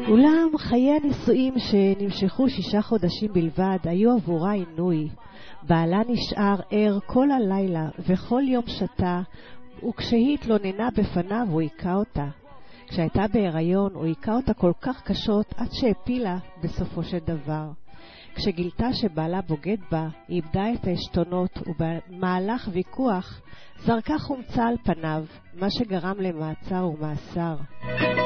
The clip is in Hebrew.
אולם חיי הנישואים שנמשכו 6 חודשים בלבד היו עבורה עינוי. בעלה נשאר ער כל הלילה וכל יום שתה, וכשהיא התלוננה בפניו הוא היכה אותה. כשהייתה בהיריון הוא היכה אותה כל כך קשות עד שהפילה בסופו של דבר. כשגילתה שבעלה בוגד בה, היא איבדה את העשתונות ובמהלך ויכוח זרקה חומצה על פניו, מה שגרם למעצר ומאסר.